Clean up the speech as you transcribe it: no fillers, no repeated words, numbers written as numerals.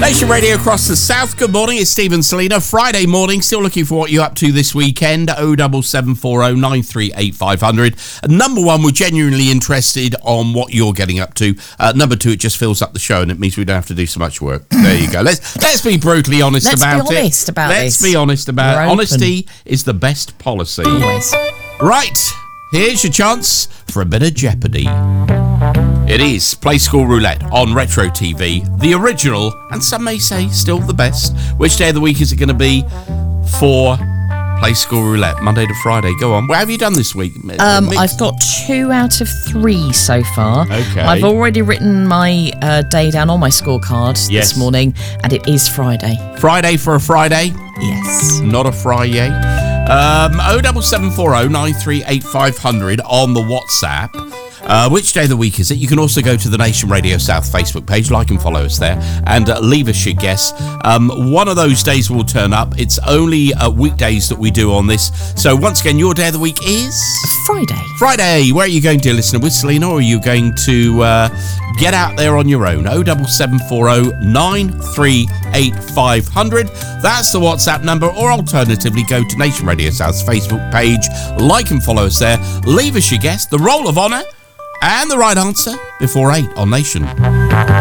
Nation Radio across the south. Good morning, it's Stephen Selena. Friday morning, still looking for what you're up to this weekend. 07740 938 500. Number one, we're genuinely interested on what you're getting up to. Number two, it just fills up the show and it means we don't have to do so much work. There you go. Let's be brutally honest about it. Let's be honest about it. Honesty is the best policy. Always. Right, here's your chance for a bit of Jeopardy. It is Play School Roulette on Retro TV, the original, and some may say still the best. Which day of the week is it going to be for Play School Roulette? Monday to Friday. Go on. What have you done this week? I've got 2 out of 3 so far. Okay. I've already written my day down on my scorecard this morning, and it is Friday. Friday for a Friday? Yes. Not a Friday. 07740 938 500 on the WhatsApp. Which day of the week is it? You can also go to the Nation Radio South Facebook page, like and follow us there, and leave us your guess. One of those days will turn up. It's only weekdays that we do on this. So once again, your day of the week is? Friday. Friday. Where are you going, dear listener? With Selena, or are you going to get out there on your own? 07740 938 500. That's the WhatsApp number, or alternatively, go to Nation Radio South's Facebook page, like and follow us there. Leave us your guess, the roll of honour, and the right answer before 8 on Nation.